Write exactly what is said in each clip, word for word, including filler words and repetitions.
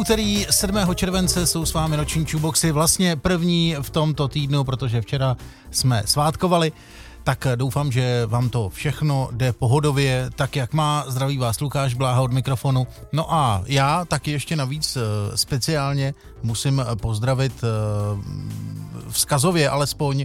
úterý sedmého července jsou s vámi noční Čuboxy, vlastně první v tomto týdnu, protože včera jsme svátkovali. Tak doufám, že vám to všechno jde pohodově, tak jak má. Zdraví vás Lukáš Bláha od mikrofonu. No a já taky ještě navíc speciálně musím pozdravit vzkazově alespoň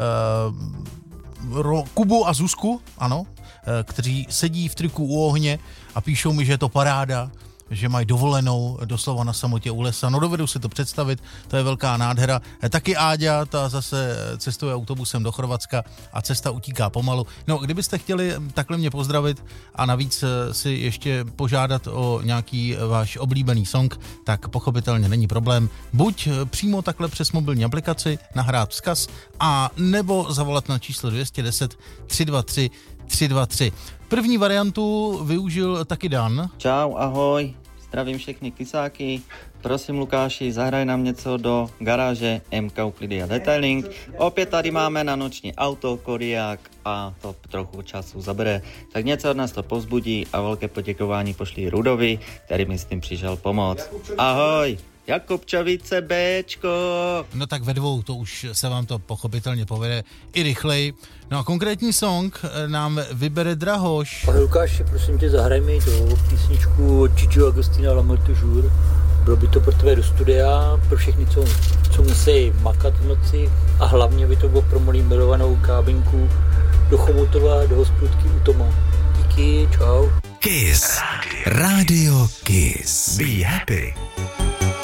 Kubu a Zuzku, ano, kteří sedí v triku u ohně a píšou mi, že je to paráda, že mají dovolenou doslova na samotě u lesa. No dovedu si to představit, to je velká nádhera. Taky Áďa, ta zase cestuje autobusem do Chorvatska a cesta utíká pomalu. No, kdybyste chtěli takhle mě pozdravit a navíc si ještě požádat o nějaký váš oblíbený song, tak pochopitelně není problém. Buď přímo takhle přes mobilní aplikaci nahrát vzkaz a nebo zavolat na číslo dvě stě deset tři dva tři tři dva tři. První variantu využil taky Dan. Čau, ahoj, zdravím všechny kysáky. Prosím Lukáši, zahraj nám něco do garáže M K Uklidy a Detailing. Opět tady máme na noční auto, Kodiaq a to trochu času zabere. Tak něco od nás to povzbudí a velké poděkování pošli Rudovi, který mi s tím přišel pomoct. Ahoj! Jakubčovice Bčko. No tak ve dvou, to už se vám to pochopitelně povede i rychleji. No a konkrétní song nám vybere Drahoš. Pane Lukáši, prosím tě, zahraj mi tu písničku od Gigi Agostina La Mort toujours. Bylo by to pro tebe do studia, pro všechny, co, co musí makat v noci a hlavně by to bylo pro malý milovanou kábinku do Chomutova, do hospůdky u Toma. Díky, čau. Kiss. Radio Kiss. Be happy.